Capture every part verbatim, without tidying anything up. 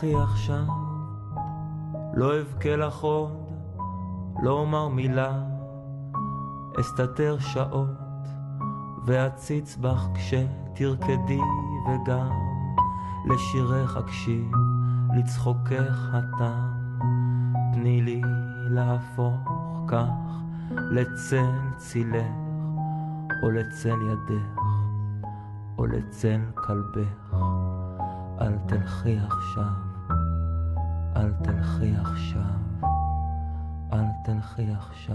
תלכי עכשיו, לא אבכה לך עוד, לא אומר מילה, אסתתר שעות ואציץ בך כשתרקדי, וגם לשירך אקשיב, לצחוקך התם. תני לי להפוך כך לצל צילך, או לצל ידך, או לצל כלבך. אל תלכי עכשיו, אל תלכי עכשיו, אל תלכי עכשיו.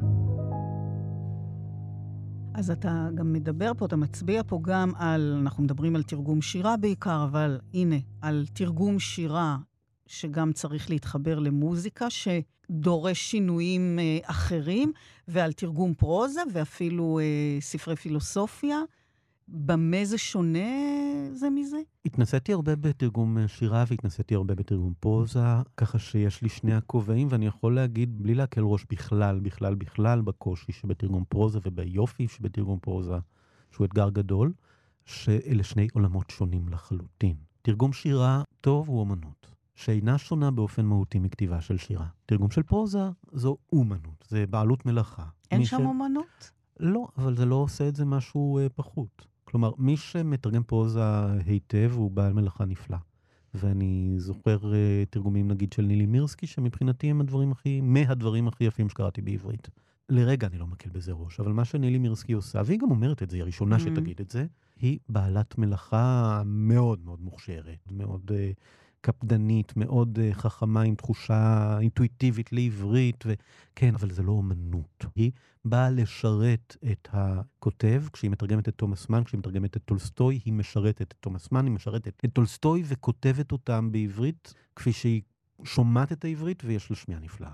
אז אתה גם מדבר פה, אתה מצביע פה גם על, אנחנו מדברים על תרגום שירה בעיקר, אבל הנה, על תרגום שירה שגם צריך להתחבר למוזיקה, שדורש שינויים אה, אחרים, ועל תרגום פרוזה, ואפילו אה, ספרי פילוסופיה. במה זה שונה זה מזה? התנסיתי הרבה בתרגום שירה, והתנסיתי הרבה בתרגום פרוזה, ככה שיש לי שני הכובעים, ואני יכול להגיד, בלי להקל ראש בכלל, בכלל, בכלל, בקושי שבתרגום פרוזה, וביופי שבתרגום פרוזה, שהוא אתגר גדול, שאלה שני עולמות שונים לחלוטין. תרגום שירה טוב הוא אומנות, שאינה שונה באופן מהותי מכתיבה של שירה. תרגום של פרוזה זו אומנות, זה בעלות מלאכה. אין שם ש... אומנות? לא, אבל זה לא עושה את זה משהו אה, פחות. כלומר, מי שמתרגם פרוזה היטב הוא בעל מלאכה נפלא. ואני זוכר uh, תרגומים נגיד של נילי מירסקי, שמבחינתי הם הדברים הכי, מהדברים הכי יפים שקראתי בעברית. לרגע אני לא מקל בזה ראש, אבל מה שנילי מירסקי עושה, והיא גם אומרת את זה, היא הראשונה mm-hmm. שתגיד את זה, היא בעלת מלאכה מאוד מאוד מוכשרת, מאוד uh, קפדנית, מאוד uh, חכמה עם תחושה אינטואיטיבית לעברית, וכן, אבל זה לא אומנות. היא באה לשרת את הכותב, כשהיא מתרגמת את תומאס מן, כשהיא מתרגמת את טולסטוי, היא משרתת את תומאס מן, היא משרתת את טולסטוי, וכותבת אותם בעברית, כפי שהיא שומעת את העברית, ויש לה שמיעה נפלאה.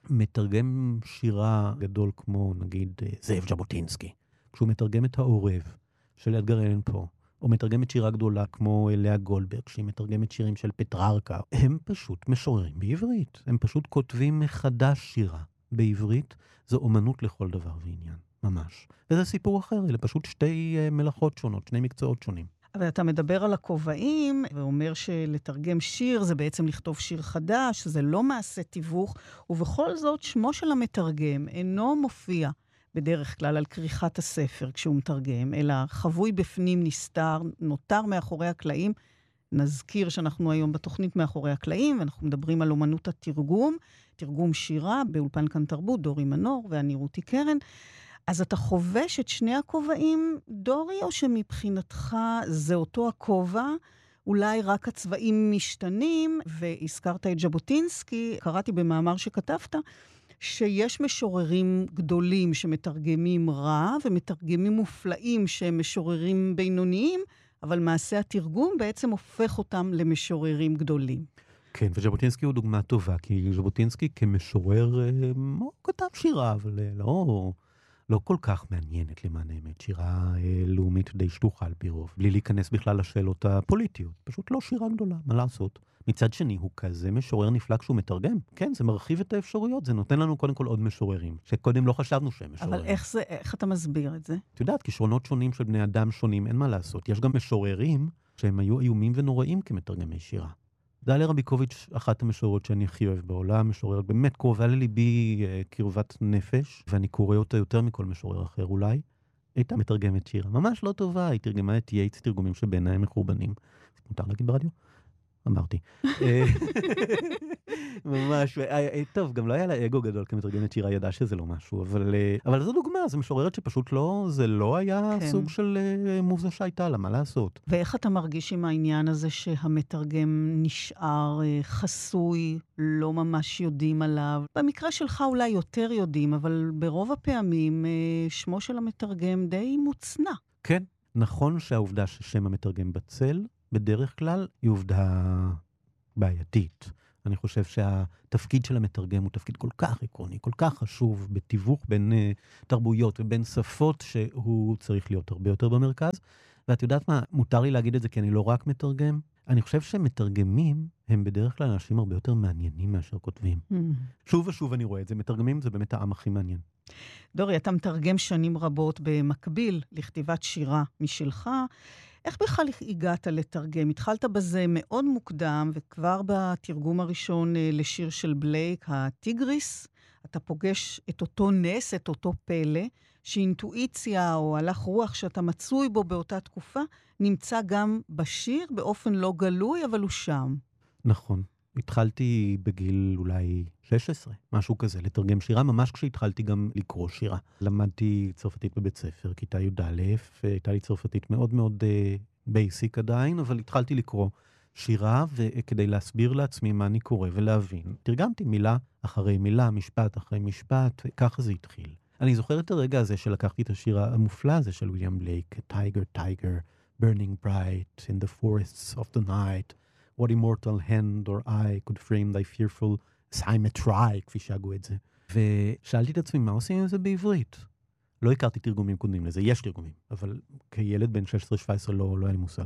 מתרגם שירה גדול כמו, נגיד, זאב ז'בוטינסקי, כשהוא מתרגם את העורב של אדגר אלן פה, או מתרגמת שירה גדולה כמו לאה גולדברג, שהיא מתרגמת שירים של פטררקה, הם פשוט משוררים בעברית. הם פשוט כותבים מחדש שירה בעברית. זו אומנות לכל דבר ועניין, ממש. וזה סיפור אחר, אלה פשוט שתי מלאכות שונות, שני מקצועות שונים. אבל אתה מדבר על הכובעים, ואומר שלתרגם שיר זה בעצם לכתוב שיר חדש, זה לא מעשה תיווך, ובכל זאת שמו של המתרגם אינו מופיע בדרך כלל על כריכת הספר כשהוא מתרגם, אלא חבוי בפנים נסתר, נותר מאחורי הקלעים. נזכיר שאנחנו היום בתוכנית מאחורי הקלעים, ואנחנו מדברים על אומנות התרגום, תרגום שירה באולפן כאן תרבות, דורי מנור ואני רותי קרן. אז אתה חובש את שני הכובעים, דורי, או שמבחינתך זה אותו הכובע, אולי רק הצבעים משתנים, והזכרת את ז'בוטינסקי, קראתי במאמר שכתבת, שיש משוררים גדולים שמתרגמים רע, ומתרגמים מופלאים שהם משוררים בינוניים, אבל מעשה התרגום בעצם הופך אותם למשוררים גדולים. כן, וז'בוטינסקי הוא דוגמה טובה, כי ז'בוטינסקי כמשורר, הוא כתב שירה, אבל לא, לא כל כך מעניינת למען האמת. שירה לאומית די שטוחה על פי רוב, בלי להיכנס בכלל לשאלות הפוליטיות. פשוט לא שירה גדולה, מה לעשות? מצד שני, הוא כזה משורר נפלא כשהוא מתרגם. כן, זה מרחיב את האפשרויות, זה נותן לנו קודם כל עוד משוררים, שקודם לא חשבנו שהם משוררים. אבל איך זה, איך אתה מסביר את זה? את יודעת, כישרונות שונים של בני אדם שונים, אין מה לעשות. יש גם משוררים שהם היו איומים ונוראים כמתרגמי שירה. דליה רביקוביץ', אחת המשוררות שאני הכי אוהב בעולם, משוררת באמת קרובה לליבי, קרבת נפש, ואני קורא אותה יותר מכל משורר אחר אולי, הייתה מתרגמת שירה. ממש לא טובה, היא תרגמה את יייטס, תרגומים שבעיניהם מחורבנים. מותר להגיד ברדיו? אמרתי. ממש, טוב, גם לא היה לה אגו גדול כמתרגמת שירה, ידעה שזה לא משהו, אבל, אבל זו דוגמה, זו משוררת שפשוט לא, זה לא היה כן. סוג של מוזה שהייתה לה, מה לעשות? ואיך אתה מרגיש עם העניין הזה שהמתרגם נשאר חסוי, לא ממש יודעים עליו? במקרה שלך אולי יותר יודעים, אבל ברוב הפעמים שמו של המתרגם די מוצנע. כן, נכון שהעובדה ששם המתרגם בצל, בדרך כלל היא עובדה בעייתית. אני חושב שהתפקיד של המתרגם הוא תפקיד כל כך עקרוני, כל כך חשוב בתיווך בין uh, תרבויות ובין שפות, שהוא צריך להיות הרבה יותר במרכז. ואת יודעת מה, מותר לי להגיד את זה כי אני לא רק מתרגם. אני חושב שמתרגמים הם בדרך כלל אנשים הרבה יותר מעניינים מאשר כותבים. Mm. שוב ושוב אני רואה את זה, מתרגמים זה באמת העם הכי מעניין. דורי, אתה מתרגם שנים רבות במקביל לכתיבת שירה משלך. איך בכלל הגעת לתרגם? התחלת בזה מאוד מוקדם, וכבר בתרגום הראשון אה, לשיר של בלייק, הטיגריס, אתה פוגש את אותו נס, את אותו פלא, שאינטואיציה או הלך רוח שאתה מצוי בו באותה תקופה, נמצא גם בשיר באופן לא גלוי, אבל הוא שם. נכון. התחלתי בגיל אולי שש עשרה, משהו כזה, לתרגם שירה, ממש כשהתחלתי גם לקרוא שירה. למדתי צרפתית בבית ספר, כיתה י"א, הייתה לי צרפתית מאוד מאוד בייסיק עדיין, אבל התחלתי לקרוא שירה, וכדי להסביר לעצמי מה אני קורא ולהבין, תרגמתי מילה אחרי מילה, משפט אחרי משפט, וככה זה התחיל. אני זוכר את הרגע הזה שלקחתי את השיר המופלא הזה של ויליאם בלייק, Tiger, Tiger, Burning bright in the forests of the night, what immortal hand or eye could frame thy fearful symmetry, כפי שהגו את זה. ושאלתי את עצמי, מה עושים עם זה בעברית? לא הכרתי תרגומים קודמים לזה, יש תרגומים, אבל כילד בן שש עשרה שבע עשרה לא, לא היה לי מושג.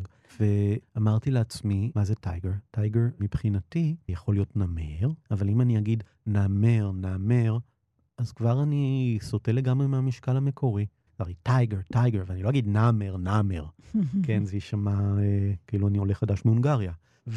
ואמרתי לעצמי, מה זה טייגר? טייגר מבחינתי יכול להיות נמר, אבל אם אני אגיד נמר, נמר, אז כבר אני סוטה לגמרי מהמשקל המקורי. הרי טייגר, טייגר, ואני לא אגיד נמר, נמר. כן, זה יישמע אה, כאילו אני עולה חדש מהונגריה.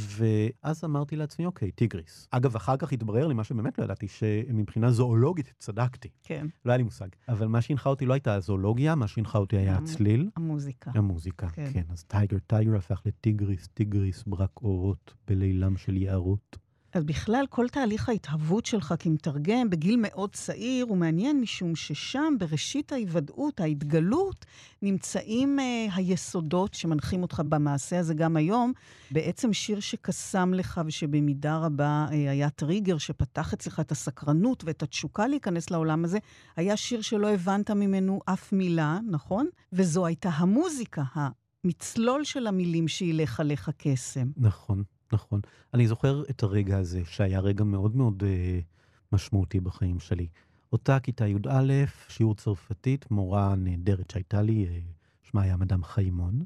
ואז אמרתי לעצמי, אוקיי, טיגריס. אגב, אחר כך התברר לי מה שבאמת לא ידעתי, שמבחינה זואולוגית צדקתי. כן. לא היה לי מושג. אבל מה שהנחה אותי לא הייתה הזואולוגיה, מה שהנחה אותי היה הצליל. המוזיקה. המוזיקה, כן. כן. אז טייגר, טייגר הפך לטיגריס, טיגריס ברק אורות בלילם של יערות. אז בכלל, כל תהליך ההתהוות שלך כמתרגם בגיל מאוד צעיר הוא מעניין, משום ששם, בראשית ההיוודעות, ההתגלות, נמצאים אה, היסודות שמנחים אותך במעשה הזה גם היום. בעצם שיר שקסם לך ושבמידה רבה אה, היה טריגר שפתח אצלך את הסקרנות ואת התשוקה להיכנס לעולם הזה, היה שיר שלא הבנת ממנו אף מילה, נכון? וזו הייתה המוזיקה, המצלול של המילים שילך עליך קסם. נכון. נכון. אני זוכר את הרגע הזה, שהיה רגע מאוד מאוד אה, משמעותי בחיים שלי. אותה כיתה י"א, שיעור צרפתית, מורה נהדרת שהייתה לי, אה, שמה היה מדאם חיימון.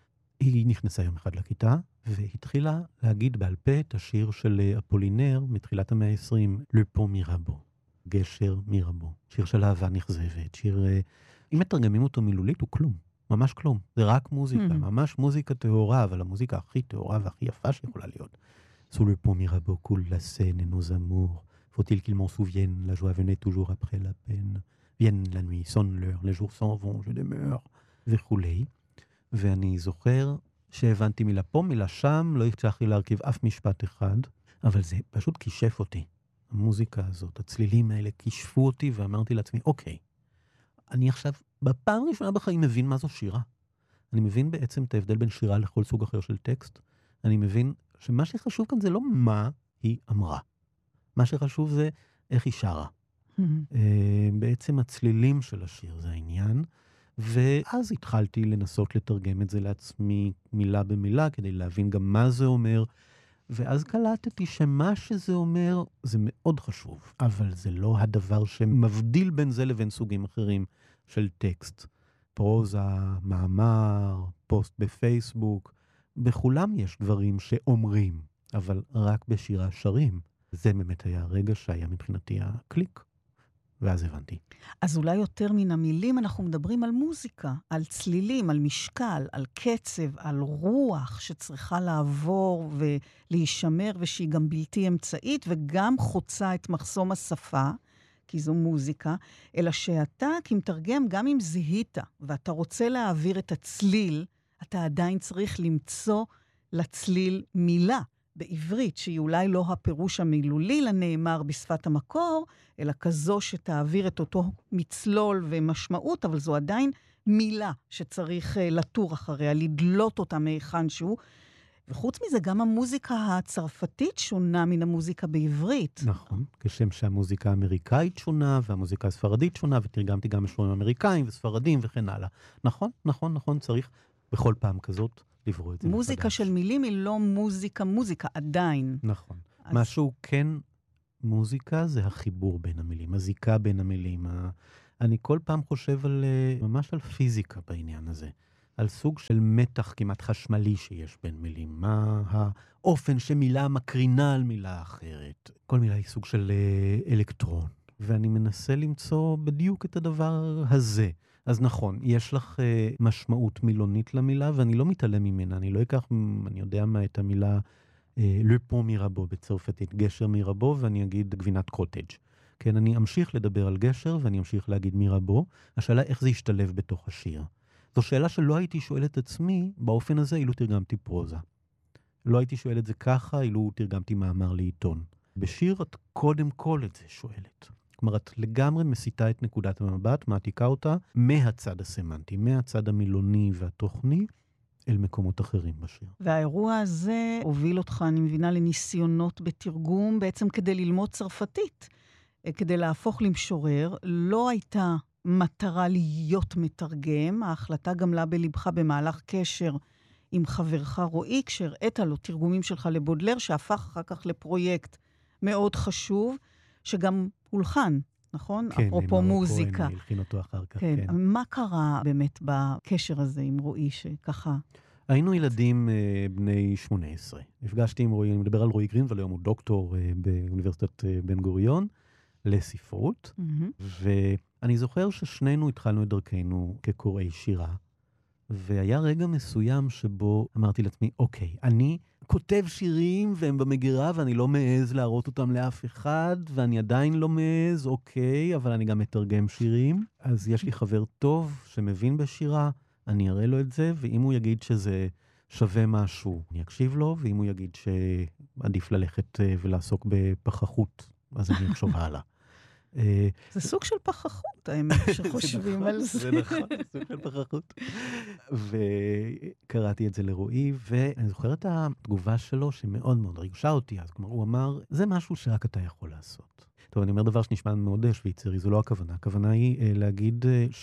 היא נכנסה יום אחד לכיתה, והתחילה להגיד בעל פה את השיר של אה, אפולינר, מתחילת המאה ה-עשרים, Le Pont Mirabeau, גשר מירבו. שיר של אהבה נכזבת, שיר, אה, אם מתרגמים אותו מילולית, הוא כלום. ממש כלום. זה רק מוזיקה, mm-hmm. ממש מוזיקה טהורה, אבל המוזיקה הכי טהורה והכי יפה שיכולה להיות. Sous le pont Mirabeau coule la Seine et nos amours. Faut-il qu'ils m'en souviennent? La joie venait toujours après la peine. Vienne la nuit, sonne l'heure, les jours s'en vont, je demeure. וכולי. ואני זוכר שהבנתי מילה פה, מילה שם, לא הצלחתי להרכיב אף משפט אחד, אבל זה פשוט קישף אותי. המוזיקה הזאת, הצלילים האלה קישפו אותי, ואמרתי לעצמי, אוקיי, אני עכשיו בפעם הראשונה בחיים מבין מה זו שירה. אני מבין בעצם את ההבדל בין שירה לכל סוג אחר של טקסט. אני מבין שמה שחשוב כאן זה לא מה היא אמרה. מה שחשוב זה איך היא שרה. בעצם הצלילים של השיר זה העניין. ואז התחלתי לנסות לתרגם את זה לעצמי מילה במילה, כדי להבין גם מה זה אומר. ואז קלטתי שמה שזה אומר זה מאוד חשוב, אבל זה לא הדבר שמבדיל בין זה לבין סוגים אחרים של טקסט. פרוזה, מאמר, פוסט בפייסבוק, בכולם יש דברים שאומרים, אבל רק בשירה שרים. זה באמת היה הרגע שהיה מבחינתי הקליק, ואז הבנתי. אז אולי יותר מן המילים אנחנו מדברים על מוזיקה, על צלילים, על משקל, על קצב, על רוח שצריכה לעבור ולהישמר, ושהיא גם בלתי אמצעית, וגם חוצה את מחסום השפה, כי זו מוזיקה, אלא שאתה כמתרגם, גם אם זיהית, ואתה רוצה להעביר את הצליל, אתה עדיין צריך למצוא לצליל מילה בעברית, שהיא אולי לא הפירוש המילולי לנאמר בשפת המקור, אלא כזו שתעביר את אותו מצלול ומשמעות, אבל זו עדיין מילה שצריך לטור אחריה, לדלות אותה מהיכן שהוא. וחוץ מזה, גם המוזיקה הצרפתית שונה מן המוזיקה בעברית. נכון, כשם שהמוזיקה האמריקאית שונה, והמוזיקה הספרדית שונה, ותרגמתי גם משמעים אמריקאים וספרדים וכן הלאה. נכון, נכון, נכון, צריך בכל פעם כזאת לברוא את זה. מוזיקה של מילים היא לא מוזיקה, מוזיקה עדיין. נכון. אז... משהו כן מוזיקה זה החיבור בין המילים, הזיקה בין המילים. אני כל פעם חושב על, ממש על פיזיקה בעניין הזה. על סוג של מתח כמעט חשמלי שיש בין מילים. מה האופן שמילה מקרינה על מילה אחרת. כל מילה היא סוג של אלקטרון. ואני מנסה למצוא בדיוק את הדבר הזה. אז נכון, יש לך uh, משמעות מילונית למילה, ואני לא מתעלם ממנה. אני לא אקח, אני יודע מה, את המילה Le Pont Mirabeau בצרפתית, גשר מירבו, ואני אגיד גבינת קוטג'. כן, אני אמשיך לדבר על גשר, ואני אמשיך להגיד מירבו. השאלה איך זה ישתלב בתוך השיר. זו שאלה שלא הייתי שואל את עצמי באופן הזה, אילו תרגמתי פרוזה. לא הייתי שואל את זה ככה, אילו תרגמתי מאמר לעיתון. בשיר את קודם כל את זה שואלת. כלומר, את לגמרי מסיטה את נקודת המבט, מעתיקה אותה מהצד הסמנטי, מהצד המילוני והתוכני, אל מקומות אחרים בשיר. והאירוע הזה הוביל אותך, אני מבינה, לניסיונות בתרגום, בעצם כדי ללמוד צרפתית, כדי להפוך למשורר. לא הייתה מטרה להיות מתרגם, ההחלטה גמלה בלבך במהלך קשר עם חברך רועי, כשהראית לו תרגומים שלך לבודלר, שהפך אחר כך לפרויקט מאוד חשוב, שגם הולחן, נכון? כן, אפרופו מוזיקה. כן, הלחין אותו אחר כך, כן. כן. מה קרה באמת בקשר הזה עם רועי שככה? היינו ילדים אה, בני שמונה עשרה. נפגשתי עם רועי, אני מדבר על רועי גרינוולד, היום הוא דוקטור אה, באוניברסיטת אה, בן גוריון, לספרות, Mm-hmm. ואני זוכר ששנינו התחלנו את דרכנו כקוראי שירה, והיה רגע מסוים שבו אמרתי לעצמי, אוקיי, אני כותב שירים והם במגירה ואני לא מעז להראות אותם לאף אחד, ואני עדיין לא מעז, אוקיי, אבל אני גם מתרגם שירים. אז יש לי חבר טוב שמבין בשירה, אני אראה לו את זה, ואם הוא יגיד שזה שווה משהו, אני אקשיב לו, ואם הוא יגיד שעדיף ללכת ולעסוק בפחחות, אז אני אחשוב הלאה. זה סוג של פחחות, האמת, שחושבים על זה. זה נכון, סוג של פחחות. וקראתי את זה לרועי, ואני זוכר את התגובה שלו שמאוד מאוד ריגשה אותי אז. כלומר, הוא אמר, זה משהו שרק אתה יכול לעשות. טוב, אני אומר דבר שנשמע מאוד שוויצרי, זו לא הכוונה. הכוונה היא להגיד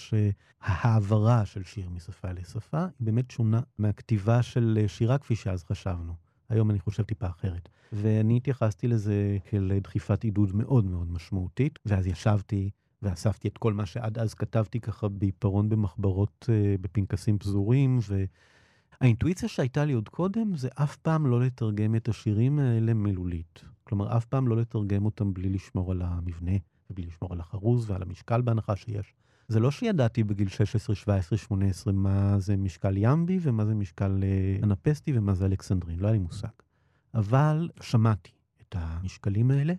שהעברה של שיר משפה לשפה היא באמת שונה מהכתיבה של שירה כפי שאז חשבנו. היום אני חושב טיפה אחרת. ואני התייחסתי לזה כאל דחיפת עידוד מאוד מאוד משמעותית, ואז ישבתי ואספתי את כל מה שעד אז כתבתי ככה בעיפרון במחברות, בפנקסים פזורים, והאינטואיציה שהייתה לי עוד קודם זה אף פעם לא לתרגם את השירים האלה מילולית. כלומר, אף פעם לא לתרגם אותם בלי לשמור על המבנה, ובלי לשמור על החרוז ועל המשקל בהנחה שיש. זה לא שידעתי בגיל שש עשרה, שבע עשרה, שמונה עשרה מה זה משקל ימבי, ומה זה משקל אנפסטי, ומה זה אלכסנדרין. לא היה לי מושג. אבל שמעתי את המשקלים האלה,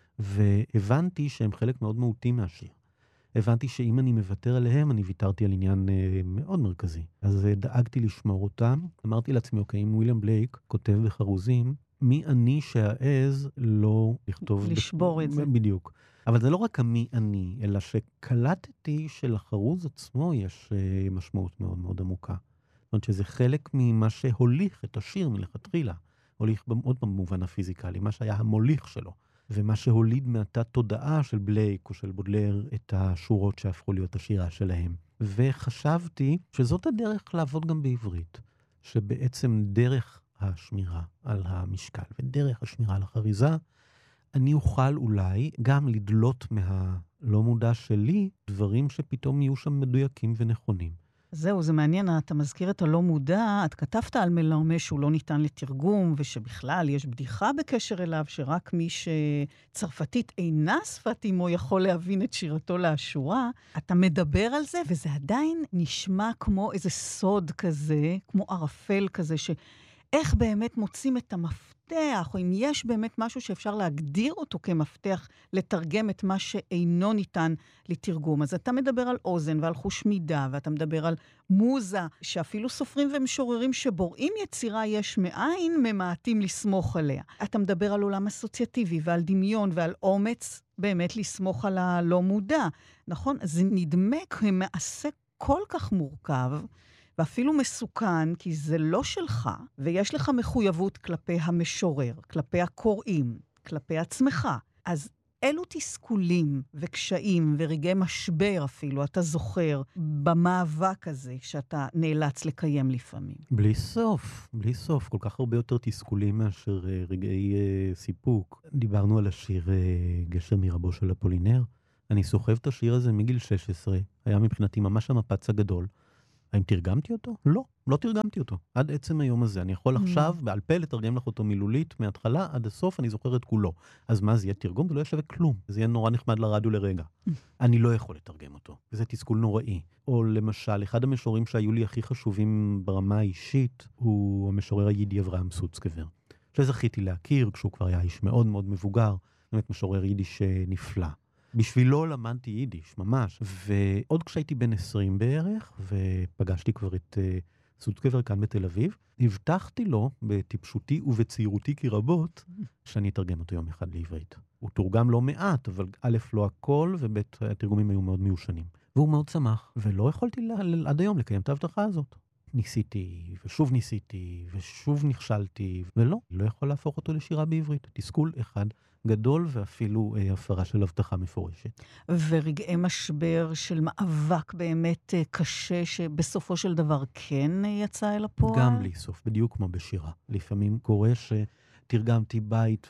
והבנתי שהם חלק מאוד מהותי מהשיר. הבנתי שאם אני מוותר עליהם, אני ויתרתי על עניין אה, מאוד מרכזי. אז אה, דאגתי לשמור אותם. אמרתי לעצמי, אוקיי, אם וויליאם בלייק כותב בחרוזים, מי אני שהעז לא לכתוב... לשבור ב... את זה. בדיוק. אבל זה לא רק המי אני, אלא שקלטתי שלחרוז עצמו יש אה, משמעות מאוד מאוד עמוקה. זאת אומרת שזה חלק ממה שהוליך את השיר מלכתחילה. הוליך עוד במובן הפיזיקלי, מה שהיה המוליך שלו, ומה שהוליד מאתה תודעה של בלייק או של בודלר את השורות שהפכו להיות השירה שלהם. וחשבתי שזאת הדרך לעבוד גם בעברית, שבעצם דרך השמירה על המשקל ודרך השמירה על החריזה, אני אוכל אולי גם לדלות מהלא מודע שלי דברים שפתאום יהיו שם מדויקים ונכונים. זהו, זה מעניין, אתה מזכיר את הלא מודע, את כתבת על מלארמה שהוא לא ניתן לתרגום, ושבכלל יש בדיחה בקשר אליו, שרק מי שצרפתית אינה שפת אמו יכול להבין את שירתו לאשורה. אתה מדבר על זה, וזה עדיין נשמע כמו איזה סוד כזה, כמו ערפל כזה, שאיך באמת מוצאים את המפתח, או אם יש באמת משהו שאפשר להגדיר אותו כמפתח, לתרגם את מה שאינו ניתן לתרגום. אז אתה מדבר על אוזן ועל חוש מידה, ואתה מדבר על מוזה, שאפילו סופרים ומשוררים שבוראים יצירה יש מאין, ממעטים לסמוך עליה. אתה מדבר על עולם אסוציאטיבי ועל דמיון ועל אומץ, באמת לסמוך על הלא מודע. נכון? זה נדמה כמעשה כל כך מורכב, ואפילו מסוכן, כי זה לא שלך, ויש לך מחויבות כלפי המשורר, כלפי הקוראים, כלפי עצמך. אז אילו תסכולים וקשיים ורגעי משבר אפילו, אתה זוכר, במאבק הזה שאתה נאלץ לקיים לפעמים? בלי סוף, בלי סוף. כל כך הרבה יותר תסכולים מאשר uh, רגעי uh, סיפוק. דיברנו על השיר uh, גשר מירבו של אפולינר. אני סוחב את השיר הזה מגיל שש עשרה. היה מבחינתי ממש המפץ הגדול. האם תרגמתי אותו? לא, לא תרגמתי אותו. עד עצם היום הזה. אני יכול עכשיו בעל פה לתרגם לך אותו מילולית, מההתחלה עד הסוף, אני זוכר את כולו. אז מה, זה יהיה תרגום? זה לא ישווה כלום. זה יהיה נורא נחמד לרדיו לרגע. אני לא יכול לתרגם אותו. וזה תסכול נוראי. או למשל, אחד המשוררים שהיו לי הכי חשובים ברמה האישית, הוא המשורר היידי אברהם סוצקבר. שזכיתי להכיר כשהוא כבר היה איש מאוד מאוד מבוגר, באמת משורר יידיש נפלא. בשבילו למדתי יידיש, ממש. ועוד כשהייתי בן עשרים בערך, ופגשתי כבר את uh, סוצקבר כאן בתל אביב, הבטחתי לו בטיפשותי ובצעירותי כרבות, שאני אתרגם אותו יום אחד לעברית. הוא תורגם לא מעט, אבל א' לא הכל, וב' התרגומים היו מאוד מיושנים. והוא מאוד שמח, ולא יכולתי ל- עד היום לקיים את ההבטחה הזאת. ניסיתי, ושוב ניסיתי, ושוב נכשלתי, ולא, לא יכול להפוך אותו לשירה בעברית. תסכול אחד גדול, ואפילו אה, הפרה של הבטחה מפורשת. ורגעי משבר של מאבק באמת אה, קשה, שבסופו של דבר כן אה, יצא אל הפועל? גם בלי סוף, בדיוק כמו בשירה. לפעמים קורה שתרגמתי בית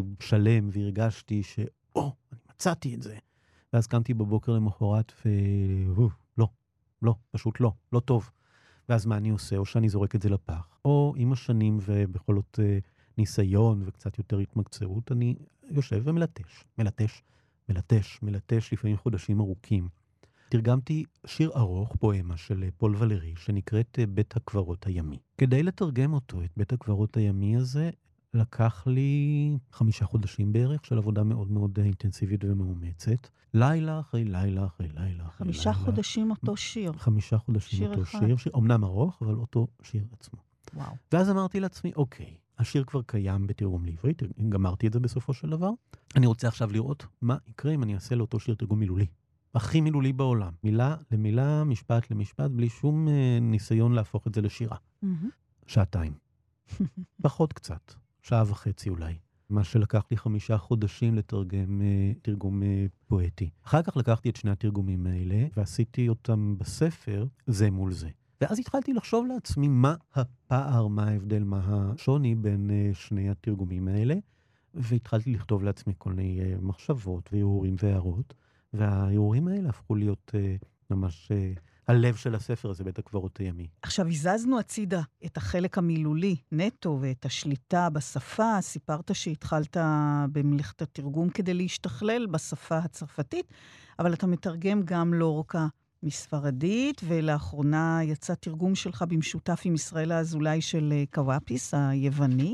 ושלם, והרגשתי ש, או, אני מצאתי את זה. ואז קמתי בבוקר למחרת, ו... לא, לא, פשוט לא, לא טוב. ואז מה אני עושה? או שאני זורק את זה לפח, או עם השנים ובכל זאת אה, ניסיון וקצת יותר התמקצעות, אני יושב ומלטש, מלטש, מלטש, מלטש, לפעמים חודשים ארוכים. תרגמתי שיר ארוך, פואמה של פול ולרי, שנקראת בית הקברות הימי. כדי לתרגם אותו, את בית הקברות הימי הזה, לקח לי חמישה חודשים בערך של עבודה מאוד מאוד אינטנסיבית ומאומצת. לילה אחרי לילה אחרי לילה אחרי חמישה לילה. חודשים אותו שיר. חמישה חודשים שיר אותו אחד. שיר, שיר, אומנם ארוך, אבל אותו שיר עצמו. וואו. ואז אמרתי לעצמי, אוקיי, השיר כבר קיים בתרגום לעברית, גמרתי את זה בסופו של דבר. אני רוצה עכשיו לראות מה יקרה אם אני אעשה לאותו שיר תרגום מילולי. הכי מילולי בעולם. מילה למילה, משפט למשפט, בלי שום אה, ניסיון להפוך את זה לשירה. שעתיים. פחות קצת. שעה וחצי אולי. מה שלקח לי חמישה חודשים לתרגם אה, תרגום אה, פואטי. אחר כך לקחתי את שני התרגומים האלה, ועשיתי אותם בספר, זה מול זה. ואז התחלתי לחשוב לעצמי מה הפער, מה ההבדל, מה השוני בין uh, שני התרגומים האלה, והתחלתי לכתוב לעצמי כל מיני uh, מחשבות והעורים והערות, והעורים האלה הפכו להיות uh, ממש uh, הלב של הספר הזה, בית הקברות הימי. עכשיו, הזזנו הצידה את החלק המילולי נטו ואת השליטה בשפה. סיפרת שהתחלת במלאכת התרגום כדי להשתכלל בשפה הצרפתית, אבל אתה מתרגם גם לאורכה מספרדית, ולאחרונה יצא תרגום שלך במשותף עם ישראל האזולאי של קוואפיס, היווני.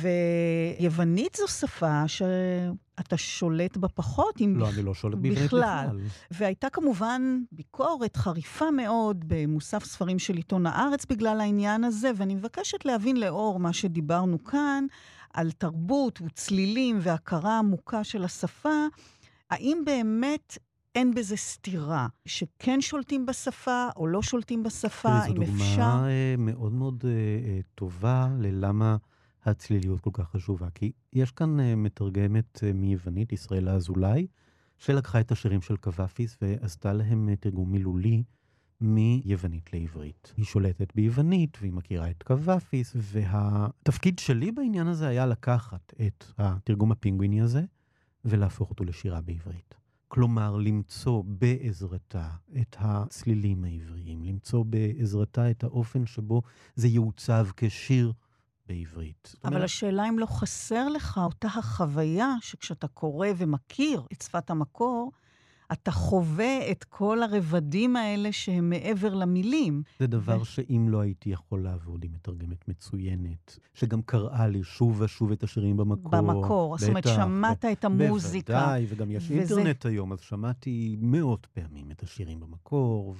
ויוונית זו שפה שאתה שולט בה פחות, אם לא, אני לא שולט בעברית בכלל. והייתה כמובן ביקורת חריפה מאוד במוסף ספרים של עיתון הארץ בגלל העניין הזה, ואני מבקשת להבין לאור מה שדיברנו כאן, על תרבות וצלילים והכרה עמוקה של השפה, האם באמת אין בזה סתירה, שכן שולטים בשפה או לא שולטים בשפה, אם אפשר? זו דוגמה מאוד מאוד טובה ללמה הצליליות כל כך חשובה. כי יש כאן מתרגמת מיוונית, ישראל האזולאי, שלקחה את השירים של קוואפיס ועשתה להם תרגום מילולי מיוונית לעברית. היא שולטת ביוונית והיא מכירה את קוואפיס, והתפקיד שלי בעניין הזה היה לקחת את התרגום הפינגוויני הזה ולהפוך אותו לשירה בעברית. כלומר, למצוא בעזרתה את הצלילים העבריים, למצוא בעזרתה את האופן שבו זה יעוצב כשיר בעברית. אבל אומרת, השאלה אם לא חסר לך אותה החוויה שכשאתה קורא ומכיר את שפת המקור, אתה חווה את כל הרבדים האלה שהם מעבר למילים. זה דבר ו... שאם לא הייתי יכול לעבוד עם מתרגמת מצוינת, שגם קראה לי שוב ושוב את השירים במקור. במקור, זאת אומרת, שמעת את המוזיקה. בוודאי, וגם יש וזה... אינטרנט היום, אז שמעתי מאות פעמים את השירים במקור,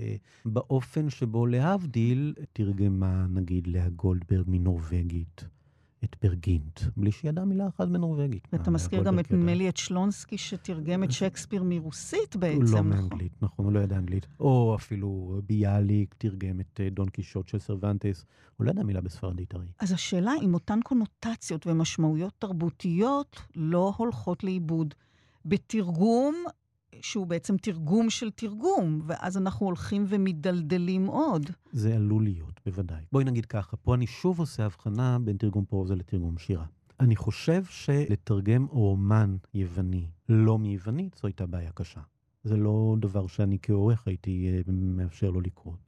ובאופן שבו להבדיל, תרגמה נגיד לאה גולדברג מנורווגית, את פרגינט, בלי שידע מילה אחת בנורווגית. ואתה מזכיר גם את נדמה את שלונסקי, שתרגם את שייקספיר מרוסית בעצם. הוא לא מאנגלית, נכון, הוא לא ידע אנגלית. או אפילו ביאליק תרגם את דון קישוט של סרוונטס, הוא לא ידע מילה בספרדית הרי. אז השאלה אם אותן קונוטציות ומשמעויות תרבותיות לא הולכות לאיבוד בתרגום, שהוא בעצם תרגום של תרגום, ואז אנחנו הולכים ומדלדלים עוד. זה עלול להיות, בוודאי. בואי נגיד ככה, פה אני שוב עושה הבחנה בין תרגום פרוזה לתרגום שירה. אני חושב שלתרגם רומן יווני לא מיוונית, זו הייתה בעיה קשה. זה לא דבר שאני כעורך הייתי מאפשר לו לקרות.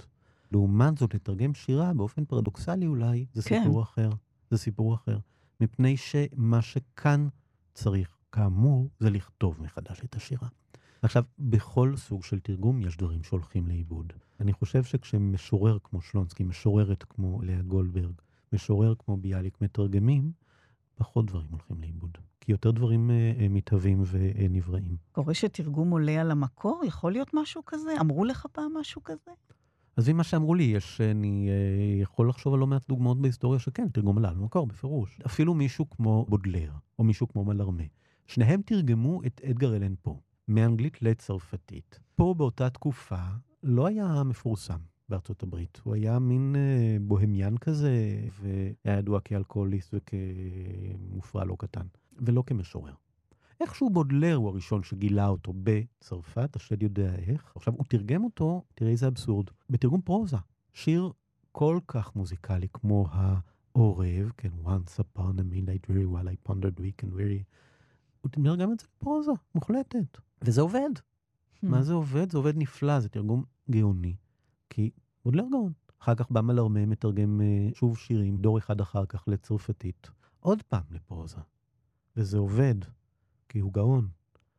לעומת זאת, לתרגם שירה באופן פרדוקסלי אולי, זה כן. סיפור אחר. זה סיפור אחר. מפני שמה שכאן צריך, כאמור, זה לכתוב מחדש את השירה. עכשיו, בכל סוג של תרגום יש דברים שהולכים לאיבוד. אני חושב שכשמשורר כמו שלונסקי, משוררת כמו לאה גולדברג, משורר כמו ביאליק מתרגמים, פחות דברים הולכים לאיבוד. כי יותר דברים אה, מתהווים ונבראים. קורה שתרגום עולה על המקור? יכול להיות משהו כזה? אמרו לך פעם משהו כזה? אז אם מה שאמרו לי, יש, אני אה, יכול לחשוב על לא מעט דוגמאות בהיסטוריה שכן, תרגום עלה על המקור, בפירוש. אפילו מישהו כמו בודלר, או מישהו כמו מלרמה. שניהם תרגמו את אדגר אלן פה, מאנגלית לצרפתית. פה באותה תקופה לא היה מפורסם בארצות הברית. הוא היה מין אה, בוהמיין כזה, והיה ידוע כאלכוהוליסט וכמופרע לא קטן, ולא כמשורר. איכשהו בודלר הוא הראשון שגילה אותו בצרפת, השד יודע איך. עכשיו, הוא תרגם אותו, תראה איזה אבסורד, בתרגום פרוזה. שיר כל כך מוזיקלי כמו העורב, כן, once upon a midnight dreary while I pondered weak and weary. הוא תרגם את זה בפרוזה, מוחלטת. וזה עובד. מה זה עובד? זה עובד נפלא, זה תרגום גאוני. כי בודלר גאון. אחר כך בא מלרמה, מתרגם שוב שירים, דור אחד אחר כך לצרפתית. עוד פעם לפרוזה. וזה עובד. כי הוא גאון.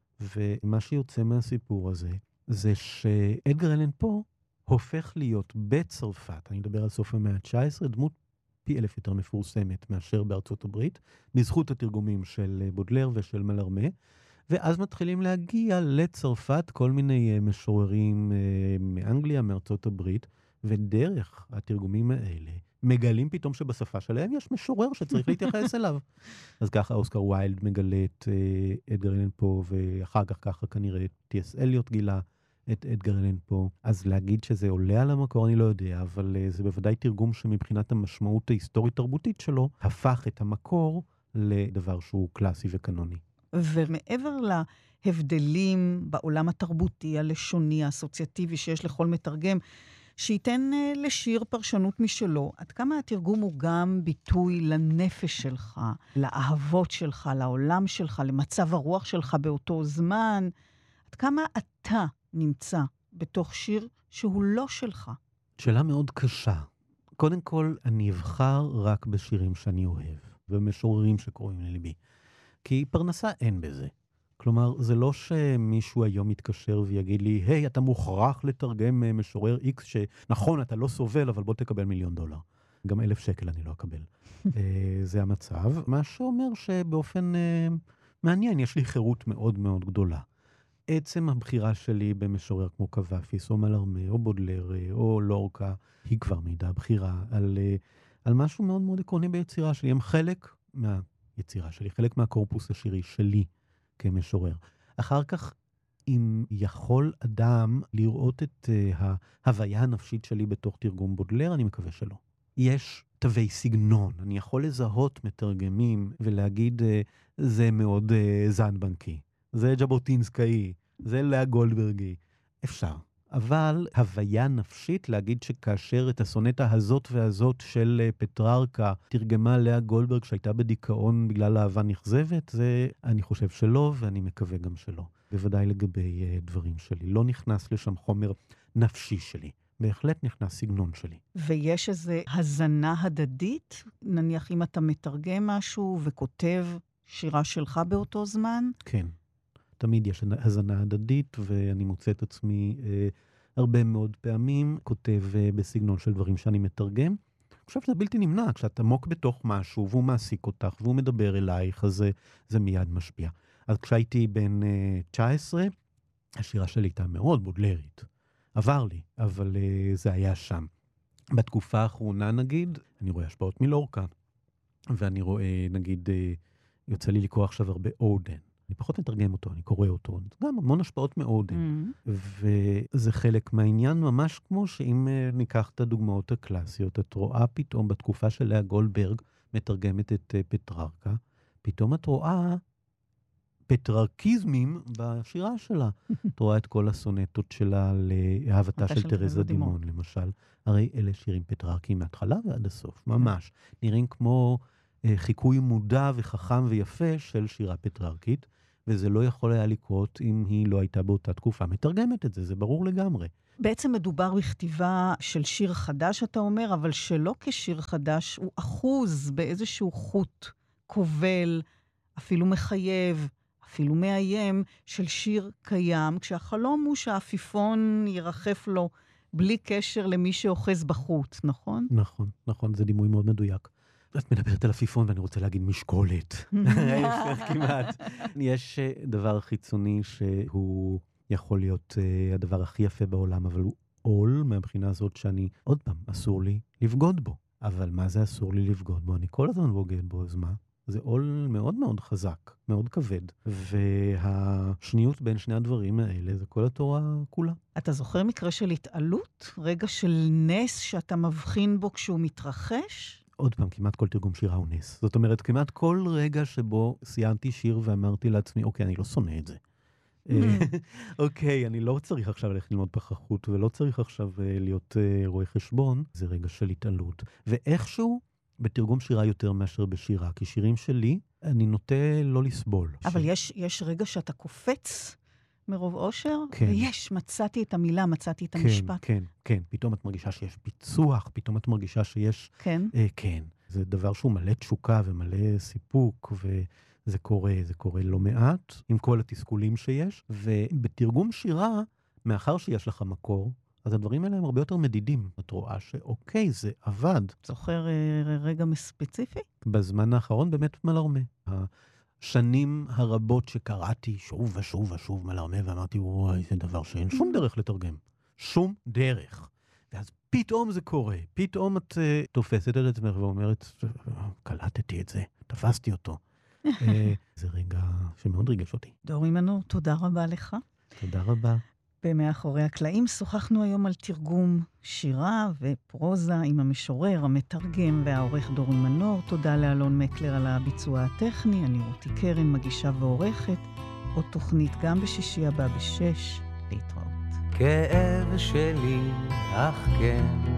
ומה שיוצא מהסיפור הזה, זה שאדגר אלן פה הופך להיות בצרפת, אני מדבר על סוף המאה ה-תשע עשרה, דמות פי אלף יותר מפורסמת מאשר בארצות הברית, בזכות התרגומים של בודלר ושל מלרמה, ואז מתחילים להגיע לצרפת כל מיני משוררים מאנגליה, מארצות הברית, ודרך התרגומים האלה, מגלים פתאום שבשפה שלהם יש משורר שצריך להתייחס אליו. אז ככה אוסקר ויילד מגלה את uh, אדגר אלן פה, ואחר כך ככה כנראה טי אס אליוט גילה את אדגר אלן פה. אז להגיד שזה עולה על המקור אני לא יודע, אבל uh, זה בוודאי תרגום שמבחינת המשמעות ההיסטורית-תרבותית שלו, הפך את המקור לדבר שהוא קלאסי וקנוני. ומעבר להבדלים בעולם התרבותי, הלשוני, האסוציאטיבי שיש לכל מתרגם, שייתן לשיר פרשנות משלו, עד כמה התרגום הוא גם ביטוי לנפש שלך, לאהבות שלך, לעולם שלך, למצב הרוח שלך באותו זמן, עד כמה אתה נמצא בתוך שיר שהוא לא שלך? שאלה מאוד קשה. קודם כל, אני אבחר רק בשירים שאני אוהב, ומשוררים שקוראים לליבי. כי פרנסה אין בזה. כלומר, זה לא שמישהו היום יתקשר ויגיד לי, היי, אתה מוכרח לתרגם משורר X שנכון, אתה לא סובל, אבל בוא תקבל מיליון דולר. גם אלף שקל אני לא אקבל. זה המצב. מה שאומר שבאופן מעניין, יש לי חירות מאוד מאוד גדולה. עצם הבחירה שלי במשורר כמו קוואפיס, או מלרמה, או בודלר, או לורקה, היא כבר מידע בחירה על, על משהו מאוד מאוד עקרוני ביצירה שלי. הם חלק מהיצירה שלי, חלק מהקורפוס השירי שלי. כמשורר. אחר כך, אם יכול אדם לראות את uh, ההוויה הנפשית שלי בתוך תרגום בודלר, אני מקווה שלא. יש תווי סגנון. אני יכול לזהות מתרגמים ולהגיד, uh, זה מאוד uh, זנבנקי, זה ג'בוטינסקאי, זה לאה גולדברגי. אפשר. אבל הוויה נפשית להגיד שכאשר את הסונטה הזאת והזאת של פטררקה תרגמה לאה גולדברג שהייתה בדיכאון בגלל אהבה נכזבת, זה אני חושב שלא ואני מקווה גם שלא. בוודאי לגבי uh, דברים שלי. לא נכנס לשם חומר נפשי שלי. בהחלט נכנס סגנון שלי. ויש איזו הזנה הדדית? נניח אם אתה מתרגם משהו וכותב שירה שלך באותו זמן? כן. תמיד יש הזנה הדדית, ואני מוצא את עצמי אה, הרבה מאוד פעמים, כותב אה, בסגנון של דברים שאני מתרגם. אני חושב שזה בלתי נמנע, כשאת עמוק בתוך משהו, והוא מעסיק אותך, והוא מדבר אלייך, אז זה, זה מיד משפיע. אז כשהייתי בן אה, תשע עשרה, השירה שלי הייתה מאוד בודלרית. עבר לי, אבל אה, זה היה שם. בתקופה האחרונה, נגיד, אני רואה השפעות מלורקה, ואני רואה, נגיד, אה, יוצא לי לקרוא עכשיו הרבה אודן. אני פחות מתרגם אותו, אני קורא אותו. גם המון השפעות מאוד. Mm-hmm. וזה חלק מהעניין, ממש כמו שאם ניקח את הדוגמאות הקלאסיות, את רואה פתאום בתקופה של לאה גולדברג, מתרגמת את פטררקה, פתאום את רואה פטררקיזמים בשירה שלה. את רואה את כל הסונטות שלה לאהבתה של תרזה דימון, למשל. הרי אלה שירים פטררקיים מההתחלה ועד הסוף, ממש. נראים כמו חיקוי מודע וחכם ויפה של שירה פטררקית, וזה לא יכול היה לקרות אם היא לא הייתה באותה תקופה מתרגמת את זה, זה ברור לגמרי. בעצם מדובר בכתיבה של שיר חדש, אתה אומר, אבל שלא כשיר חדש, הוא אחוז באיזשהו חוט כובל, אפילו מחייב, אפילו מאיים, של שיר קיים, כשהחלום הוא שהעפיפון ירחף לו בלי קשר למי שאוחז בחוט, נכון? נכון, נכון, זה דימוי מאוד מדויק. את מדברת על עפיפון ואני רוצה להגיד משקולת. ההפך כמעט. יש דבר חיצוני שהוא יכול להיות הדבר הכי יפה בעולם, אבל הוא עול מהבחינה הזאת שאני, עוד פעם, אסור לי לבגוד בו. אבל מה זה אסור לי לבגוד בו? אני כל הזמן בוגד בו, אז מה? זה עול מאוד מאוד חזק, מאוד כבד. והשניות בין שני הדברים האלה זה כל התורה כולה. אתה זוכר מקרה של התעלות? רגע של נס שאתה מבחין בו כשהוא מתרחש? עוד פעם, כמעט כל תרגום שירה הוא נס. זאת אומרת, כמעט כל רגע שבו סיימתי שיר ואמרתי לעצמי, אוקיי, אני לא שונא את זה. אוקיי, אני לא צריך עכשיו ללכת ללמוד פחחות, ולא צריך עכשיו להיות רואה חשבון. זה רגע של התעלות. ואיכשהו, בתרגום שירה יותר מאשר בשירה, כי שירים שלי, אני נוטה לא לסבול. אבל יש, יש רגע שאתה קופץ מרוב אושר, כן. ויש, מצאתי את המילה, מצאתי את המשפט. כן, כן, כן. פתאום את מרגישה שיש פיצוח, פתאום את מרגישה שיש... כן? אה, כן. זה דבר שהוא מלא תשוקה ומלא סיפוק, וזה קורה, זה קורה לא מעט, עם כל התסכולים שיש. ובתרגום שירה, מאחר שיש לך מקור, אז הדברים האלה הם הרבה יותר מדידים. את רואה שאוקיי, זה עבד. זוכר רגע ספציפי? בזמן האחרון באמת מלרמה. השנים הרבות שקראתי שוב ושוב ושוב מלרמה, ואמרתי, וואי, זה דבר שאין שום דרך לתרגם. שום דרך. ואז פתאום זה קורה. פתאום את uh, תופסת את עצמך ואומרת, קלטתי את זה, תפסתי אותו. uh, זה רגע שמאוד ריגש אותי. דורי מנור, תודה רבה לך. תודה רבה. במאחורי הקלעים שוחחנו היום על תרגום שירה ופרוזה עם המשורר, המתרגם והעורך דורי מנור. תודה לאלון מקלר על הביצוע הטכני. אני רותי קרן, מגישה ועורכת. עוד תוכנית גם בשישי הבא בשש. להתראות. כאב שלי, אך כן